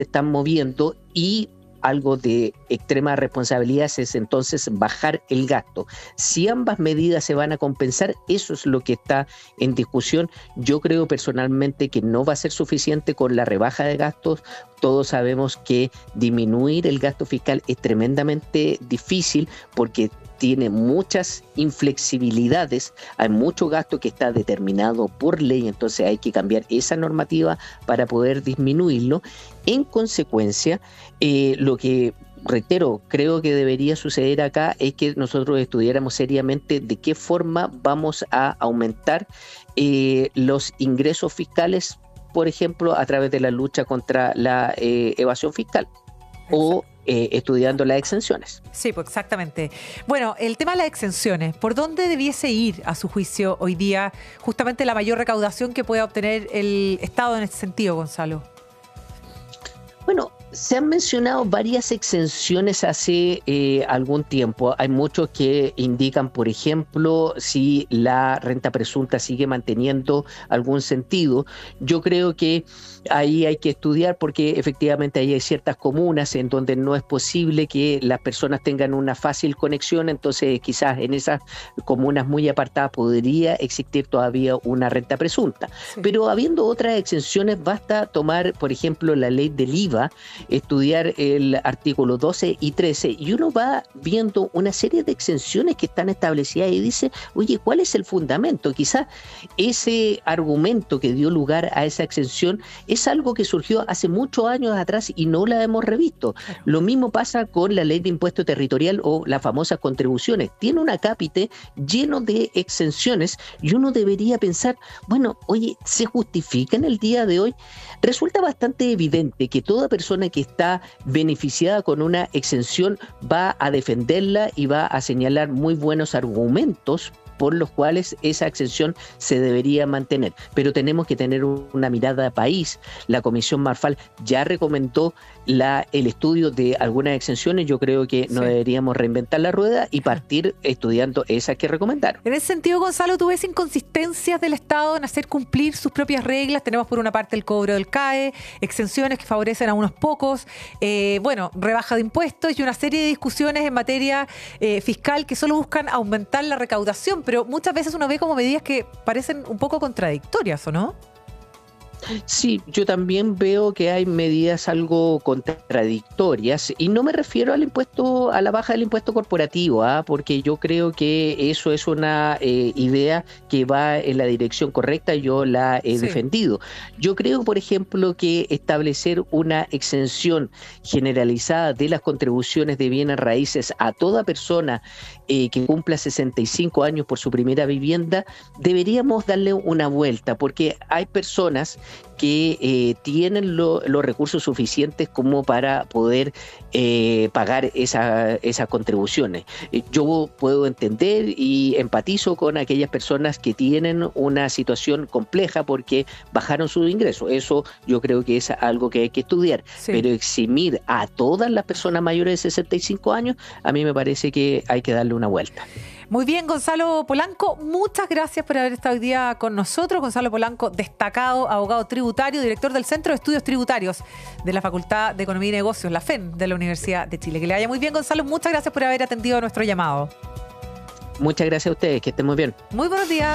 están moviendo y algo de extrema responsabilidad es entonces bajar el gasto. Si ambas medidas se van a compensar, eso es lo que está en discusión. Yo creo personalmente que no va a ser suficiente con la rebaja de gastos. Todos sabemos que disminuir el gasto fiscal es tremendamente difícil porque tiene muchas inflexibilidades, hay mucho gasto que está determinado por ley, entonces hay que cambiar esa normativa para poder disminuirlo. En consecuencia, lo que, reitero, creo que debería suceder acá es que nosotros estudiáramos seriamente de qué forma vamos a aumentar los ingresos fiscales, por ejemplo, a través de la lucha contra la evasión fiscal. O estudiando las exenciones. Sí, pues exactamente. Bueno, el tema de las exenciones, ¿por dónde debiese ir, a su juicio, hoy día, justamente la mayor recaudación que pueda obtener el Estado en este sentido, Gonzalo? Bueno, se han mencionado varias exenciones hace algún tiempo. Hay muchos que indican, por ejemplo, si la renta presunta sigue manteniendo algún sentido. Yo creo que ahí hay que estudiar porque efectivamente ahí hay ciertas comunas en donde no es posible que las personas tengan una fácil conexión, entonces quizás en esas comunas muy apartadas podría existir todavía una renta presunta. Sí. Pero habiendo otras exenciones, basta tomar, por ejemplo, la ley del IVA, estudiar el artículo 12 y 13 y uno va viendo una serie de exenciones que están establecidas y dice, oye, ¿cuál es el fundamento? Quizás ese argumento que dio lugar a esa exención es algo que surgió hace muchos años atrás y no la hemos revisto. Lo mismo pasa con la ley de impuesto territorial o las famosas contribuciones. Tiene un acápite lleno de exenciones y uno debería pensar, bueno, oye, ¿se justifica en el día de hoy? Resulta bastante evidente que toda persona que está beneficiada con una exención va a defenderla y va a señalar muy buenos argumentos por los cuales esa exención se debería mantener. Pero tenemos que tener una mirada de país. La Comisión Marfal ya recomendó el estudio de algunas exenciones. Yo creo que no deberíamos reinventar la rueda y partir estudiando esas que recomendaron. En ese sentido, Gonzalo, ¿tú ves inconsistencias del Estado en hacer cumplir sus propias reglas? Tenemos por una parte el cobro del CAE, exenciones que favorecen a unos pocos, rebaja de impuestos y una serie de discusiones en materia fiscal que solo buscan aumentar la recaudación, pero muchas veces uno ve como medidas que parecen un poco contradictorias, ¿o no? Sí, yo también veo que hay medidas algo contradictorias y no me refiero al impuesto, a la baja del impuesto corporativo, porque yo creo que eso es una idea que va en la dirección correcta y yo la he defendido. Yo creo, por ejemplo, que establecer una exención generalizada de las contribuciones de bienes raíces a toda persona que cumpla 65 años por su primera vivienda, deberíamos darle una vuelta, porque hay personas que tienen los recursos suficientes como para poder pagar esas contribuciones. Yo puedo entender y empatizo con aquellas personas que tienen una situación compleja porque bajaron sus ingresos. Eso yo creo que es algo que hay que estudiar. Pero eximir a todas las personas mayores de 65 años, a mí me parece que hay que darle una vuelta. Muy bien, Gonzalo Polanco, muchas gracias por haber estado hoy día con nosotros. Gonzalo Polanco, destacado abogado tributario, director del Centro de Estudios Tributarios de la Facultad de Economía y Negocios, la FEN, de la Universidad de Chile. Que le vaya muy bien, Gonzalo. Muchas gracias por haber atendido a nuestro llamado. Muchas gracias a ustedes, que estén muy bien. Muy buenos días.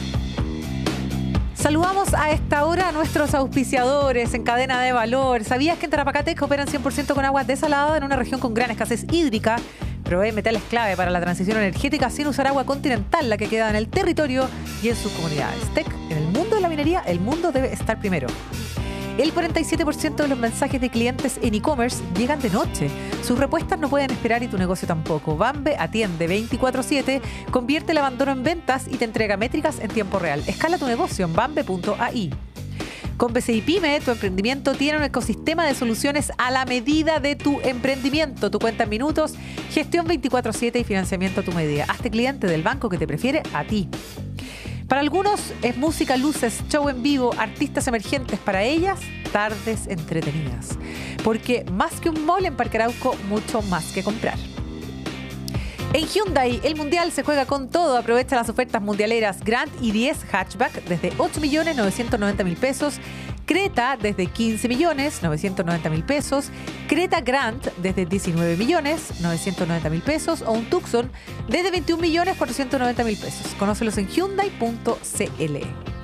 Saludamos a esta hora a nuestros auspiciadores en cadena de valor. ¿Sabías que en Tarapacá operan 100% con agua desalada en una región con gran escasez hídrica? Provee metales clave para la transición energética sin usar agua continental, la que queda en el territorio y en sus comunidades. TEC, en el mundo de la minería, el mundo debe estar primero. El 47% de los mensajes de clientes en e-commerce llegan de noche. Sus respuestas no pueden esperar y tu negocio tampoco. Bambe atiende 24/7, convierte el abandono en ventas y te entrega métricas en tiempo real. Escala tu negocio en bambe.ai. Con BCI Pyme, tu emprendimiento tiene un ecosistema de soluciones a la medida de tu emprendimiento. Tu cuenta en minutos, gestión 24/7 y financiamiento a tu medida. Hazte cliente del banco que te prefiere a ti. Para algunos es música, luces, show en vivo, artistas emergentes. Para ellas, tardes entretenidas. Porque más que un mall en Parque Arauco, mucho más que comprar. En Hyundai, el Mundial se juega con todo. Aprovecha las ofertas mundialeras Grand i10 Hatchback desde 8.990.000 pesos Creta desde 15.990.000 pesos, Creta Grand desde 19.990.000 pesos o un Tucson desde 21.490.000 pesos. Conócelos en Hyundai.cl.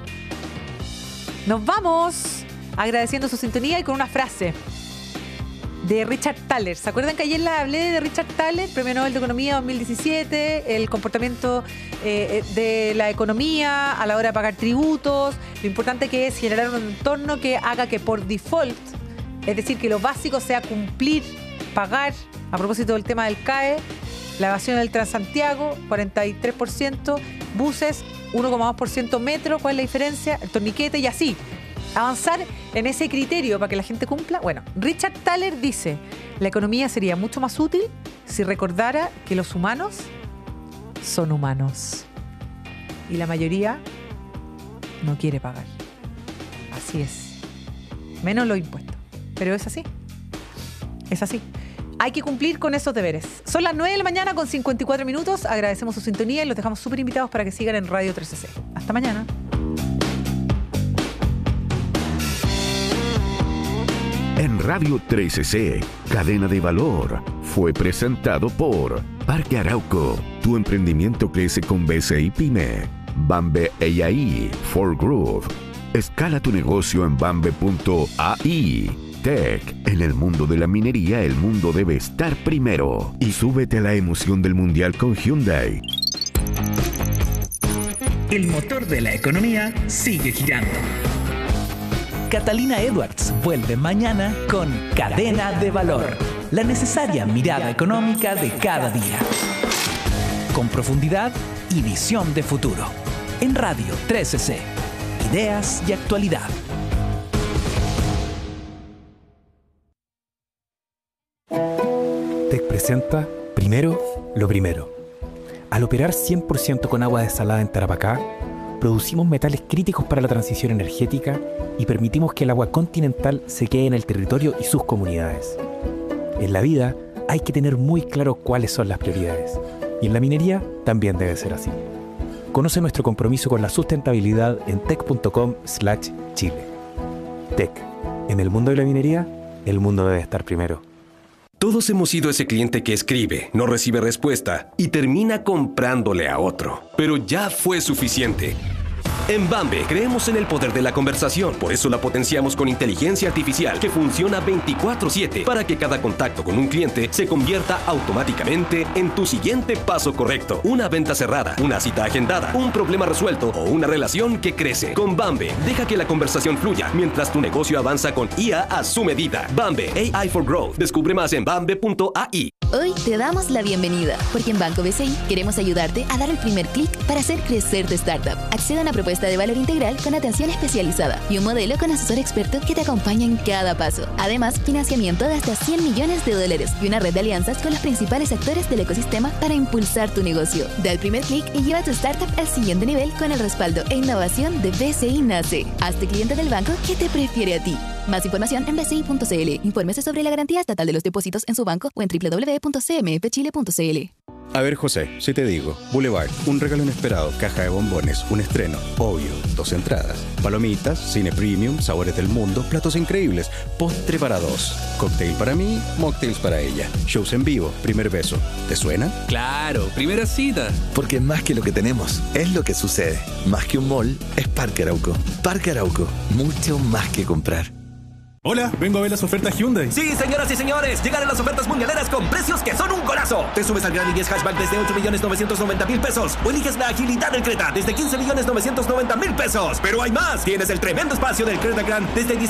Nos vamos agradeciendo su sintonía y con una frase de Richard Thaler. ¿Se acuerdan que ayer hablé de Richard Thaler, Premio Nobel de Economía 2017? El comportamiento de la economía a la hora de pagar tributos, lo importante que es generar un entorno que haga que por default, es decir, que lo básico sea cumplir, pagar. A propósito del tema del CAE, la evasión del Transantiago, 43%, buses, 1,2% metro, ¿cuál es la diferencia? El torniquete y así. Avanzar en ese criterio para que la gente cumpla. Bueno, Richard Thaler dice, la economía sería mucho más útil si recordara que los humanos son humanos. Y la mayoría no quiere pagar. Así es. Menos los impuestos. Pero es así. Es así. Hay que cumplir con esos deberes. Son las 9 de la mañana con 54 minutos. Agradecemos su sintonía y los dejamos súper invitados para que sigan en Radio 13C. Hasta mañana. En Radio 13C, Cadena de Valor, fue presentado por Parque Arauco. Tu emprendimiento crece con BCI Pyme. Bambe AI for Growth. Escala tu negocio en bambe.ai. Tech. En el mundo de la minería, el mundo debe estar primero. Y súbete a la emoción del mundial con Hyundai. El motor de la economía sigue girando. Catalina Edwards vuelve mañana con Cadena de Valor, la necesaria mirada económica de cada día. Con profundidad y visión de futuro. En Radio 13C. Ideas y actualidad. TEC presenta Primero lo Primero. Al operar 100% con agua desalada en Tarapacá, producimos metales críticos para la transición energética y permitimos que el agua continental se quede en el territorio y sus comunidades. En la vida hay que tener muy claro cuáles son las prioridades. Y en la minería también debe ser así. Conoce nuestro compromiso con la sustentabilidad en tec.com/Chile. TEC. En el mundo de la minería, el mundo debe estar primero. Todos hemos sido ese cliente que escribe, no recibe respuesta y termina comprándole a otro. Pero ya fue suficiente. En Bambe creemos en el poder de la conversación, por eso la potenciamos con inteligencia artificial que funciona 24/7 para que cada contacto con un cliente se convierta automáticamente en tu siguiente paso correcto. Una venta cerrada, una cita agendada, un problema resuelto o una relación que crece. Con Bambe, deja que la conversación fluya mientras tu negocio avanza con IA a su medida. Bambe, AI for Growth. Descubre más en bambe.ai. Hoy te damos la bienvenida, porque en Banco BCI queremos ayudarte a dar el primer clic para hacer crecer tu startup. Accede a una propuesta de valor integral con atención especializada y un modelo con asesor experto que te acompaña en cada paso. Además, financiamiento de hasta $100 millones y una red de alianzas con los principales actores del ecosistema para impulsar tu negocio. Da el primer clic y lleva tu startup al siguiente nivel con el respaldo e innovación de BCI Nace. Hazte cliente del banco que te prefiere a ti. Más información en bci.cl. Infórmese sobre la garantía estatal de los depósitos en su banco o en www.cmfchile.cl. A ver, José, si te digo, Boulevard, un regalo inesperado, caja de bombones, un estreno, obvio, 2 entradas, palomitas, cine premium, sabores del mundo, platos increíbles, postre para 2, cóctel para mí, mocktails para ella, shows en vivo, primer beso. ¿Te suena? Claro, primera cita. Porque es más que lo que tenemos, es lo que sucede. Más que un mall, es Parque Arauco. Parque Arauco, mucho más que comprar. Hola, vengo a ver las ofertas Hyundai. Sí, señoras y señores, llegaron las ofertas mundialeras con precios que son un golazo. Te subes al Gran i10 Hatchback desde 8.990.000 pesos o eliges la agilidad del Creta desde 15.990.000 pesos. Pero hay más. Tienes el tremendo espacio del Creta Grand desde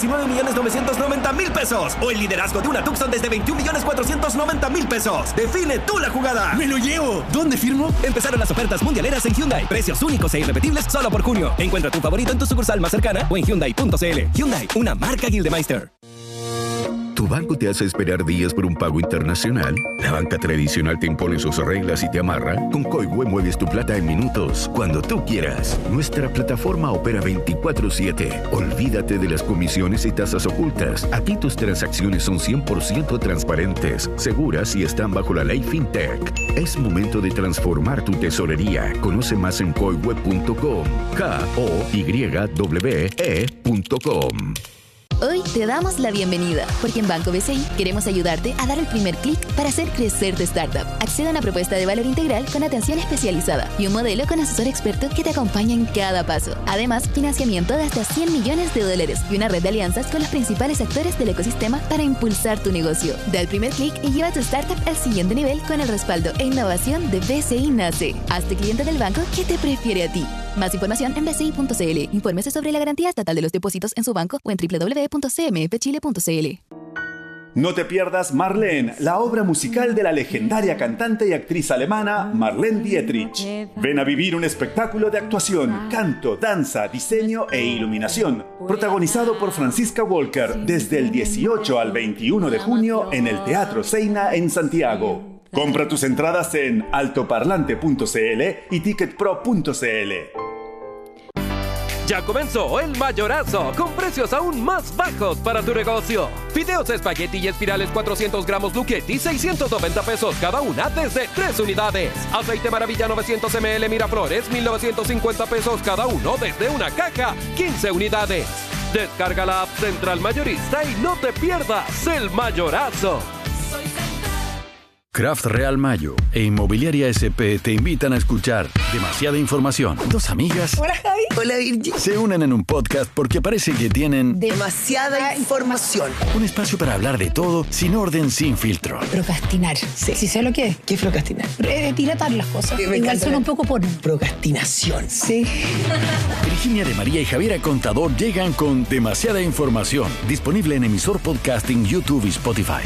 19.990.000 pesos o el liderazgo de una Tucson desde 21.490.000 pesos. Define tú la jugada. ¡Me lo llevo! ¿Dónde firmo? Empezaron las ofertas mundialeras en Hyundai. Precios únicos e irrepetibles solo por junio. Encuentra tu favorito en tu sucursal más cercana o en Hyundai.cl. Hyundai, una marca Gildemeister. ¿Tu banco te hace esperar días por un pago internacional? ¿La banca tradicional te impone sus reglas y te amarra? Con Koiwe mueves tu plata en minutos, cuando tú quieras. Nuestra plataforma opera 24/7. Olvídate de las comisiones y tasas ocultas. Aquí tus transacciones son 100% transparentes, seguras y están bajo la ley FinTech. Es momento de transformar tu tesorería. Conoce más en koiwe.com. KOYWE.com. Hoy te damos la bienvenida, porque en Banco BCI queremos ayudarte a dar el primer clic para hacer crecer tu startup. Accede a una propuesta de valor integral con atención especializada y un modelo con asesor experto que te acompaña en cada paso. Además, financiamiento de hasta $100 millones y una red de alianzas con los principales actores del ecosistema para impulsar tu negocio. Da el primer clic y lleva tu startup al siguiente nivel con el respaldo e innovación de BCI Nace. Hazte cliente del banco que te prefiere a ti. Más información en bci.cl. Infórmese sobre la garantía estatal de los depósitos en su banco o en www.cmfchile.cl. No te pierdas Marlene, la obra musical de la legendaria cantante y actriz alemana Marlene Dietrich. Ven a vivir un espectáculo de actuación, canto, danza, diseño e iluminación, protagonizado por Franziska Walker, desde el 18 al 21 de junio en el Teatro Seina en Santiago. Compra tus entradas en altoparlante.cl y ticketpro.cl. Ya comenzó el Mayorazo, con precios aún más bajos para tu negocio. Fideos espagueti y espirales 400 gramos Lucchetti, 690 pesos cada una desde 3 unidades. Aceite Maravilla 900 ml Miraflores, 1,950 pesos cada uno desde una caja, 15 unidades. Descarga la app Central Mayorista y no te pierdas el Mayorazo. Kraft Real Mayo e Inmobiliaria SP te invitan a escuchar Demasiada Información. Dos amigas. Hola Javi. Hola Virgi. Se unen en un podcast porque parece que tienen demasiada información. Un espacio para hablar de todo, sin orden, sin filtro. Procrastinar. Sí. ¿Sí sé lo que es? ¿Qué es procrastinar? Dilatar las cosas. Sí, igual suena un poco por procrastinación. Sí. Virginia de María y Javiera Contador llegan con Demasiada Información. Disponible en emisor podcasting, YouTube y Spotify.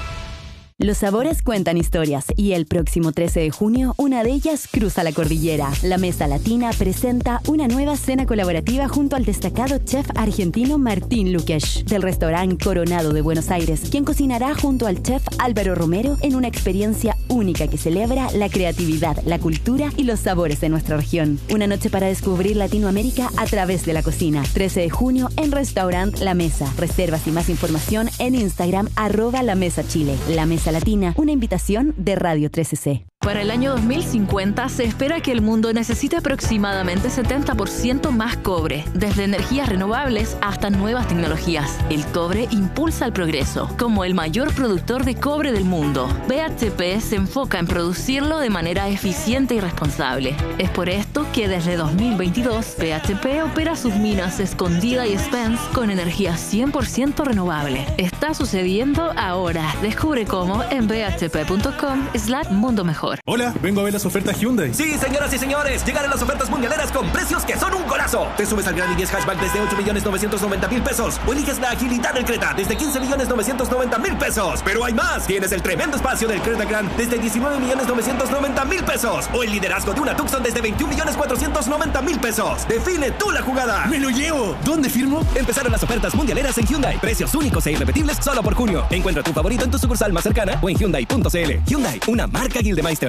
Los sabores cuentan historias y el próximo 13 de junio una de ellas cruza la cordillera. La Mesa Latina presenta una nueva cena colaborativa junto al destacado chef argentino Martín Lukesh del restaurante Coronado de Buenos Aires, quien cocinará junto al chef Álvaro Romero en una experiencia única que celebra la creatividad, la cultura y los sabores de nuestra región. Una noche para descubrir Latinoamérica a través de la cocina. 13 de junio en Restaurant La Mesa. Reservas y más información en Instagram @LaMesaChile. La Mesa Latina, una invitación de Radio 13C. Para el año 2050 se espera que el mundo necesite aproximadamente 70% más cobre, desde energías renovables hasta nuevas tecnologías. El cobre impulsa el progreso. Como el mayor productor de cobre del mundo, BHP se enfoca en producirlo de manera eficiente y responsable. Es por esto que desde 2022 BHP opera sus minas Escondida y Spence con energía 100% renovable. Está sucediendo ahora. Descubre cómo en bhp.com/mundo mejor. Hola, vengo a ver las ofertas Hyundai. Sí, señoras y señores, llegaron las ofertas mundialeras con precios que son un golazo. Te subes al Gran i10 Hatchback desde 8,990,000 pesos o eliges la agilidad del Creta desde 15,990,000 pesos. Pero hay más. Tienes el tremendo espacio del Creta Grand desde 19,990,000 pesos o el liderazgo de una Tucson desde 21,490,000 pesos. Define tú la jugada. ¡Me lo llevo! ¿Dónde firmo? Empezaron las ofertas mundialeras en Hyundai. Precios únicos e irrepetibles solo por junio. Encuentra tu favorito en tu sucursal más cercana o en Hyundai.cl. Hyundai, una marca Gildemeister.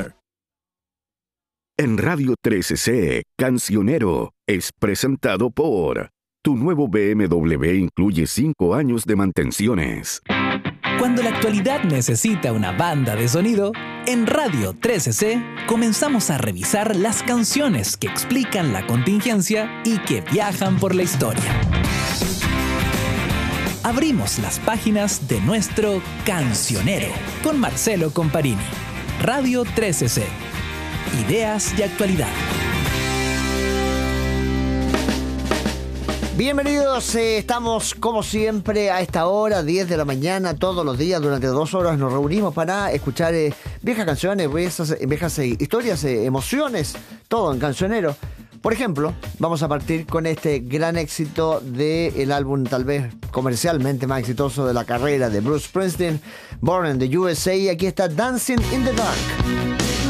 En Radio 13C, Cancionero es presentado por... Tu nuevo BMW incluye 5 años de mantenciones. Cuando la actualidad necesita una banda de sonido, en Radio 13C comenzamos a revisar las canciones que explican la contingencia y que viajan por la historia. Abrimos las páginas de nuestro Cancionero con Marcelo Comparini. Radio 13C. Ideas de actualidad. Bienvenidos, estamos como siempre a esta hora, 10 de la mañana, todos los días, durante 2 horas nos reunimos para escuchar viejas canciones, viejas historias, emociones, todo en Cancionero. Por ejemplo, vamos a partir con este gran éxito del álbum tal vez comercialmente más exitoso de la carrera de Bruce Springsteen, Born in the USA, y aquí está Dancing in the Dark.